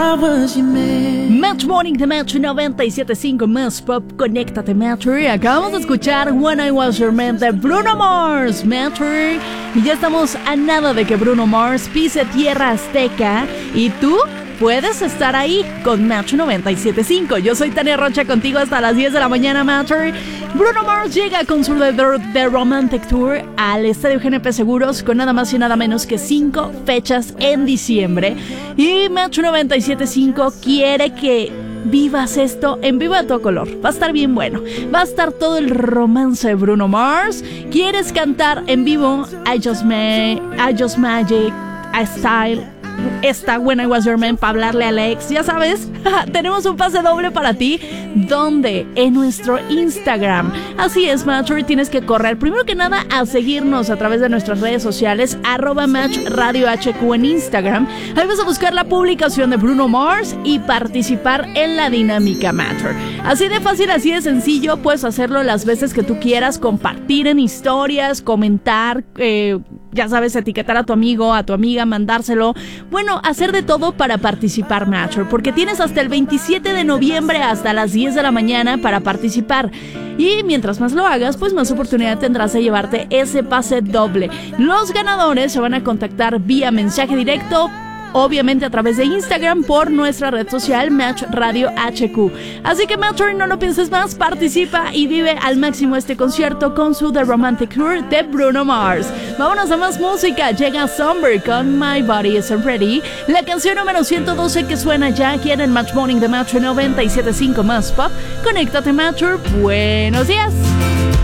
Match Morning de Match 97.5 Más Pop, conéctate Match. Acabamos de escuchar When I Was Your Man de Bruno Mars, Match. Y ya estamos a nada de que Bruno Mars pise tierra azteca. Y tú puedes estar ahí con Match 97.5. Yo soy Tania Rocha, contigo hasta las 10 de la mañana, Match. Bruno Mars llega con su The Romantic Tour al Estadio GNP Seguros con nada más y nada menos que 5 fechas en diciembre. Y Match 97.5 quiere que vivas esto en vivo a todo color. Va a estar bien bueno. Va a estar todo el romance de Bruno Mars. ¿Quieres cantar en vivo I Just Magic, I Style, esta When I Was Your Man para hablarle a la ex? Ya sabes, tenemos un pase doble para ti. ¿Dónde? En nuestro Instagram. Así es, Match, tienes que correr primero que nada a seguirnos a través de nuestras redes sociales, @MatchRadioHQ en Instagram. Ahí vas a buscar la publicación de Bruno Mars y participar en la dinámica, Match. Así de fácil, así de sencillo. Puedes hacerlo las veces que tú quieras, compartir en historias, comentar, ya sabes, etiquetar a tu amigo, a tu amiga, mandárselo. Bueno, hacer de todo para participar, Match, porque tienes hasta el 27 de noviembre hasta las 10 de la mañana para participar. Y mientras más lo hagas, pues más oportunidad tendrás de llevarte ese pase doble. Los ganadores se van a contactar vía mensaje directo, obviamente a través de Instagram, por nuestra red social Match Radio HQ. Así que Match, no lo pienses más, participa y vive al máximo este concierto con su The Romantic Tour de Bruno Mars. Vámonos a más música. Llega Somber con My Body Isn't Ready, la canción número 112 que suena ya aquí en el Match Morning de Match 97.5 Más Pop. Conéctate, Match. Buenos días.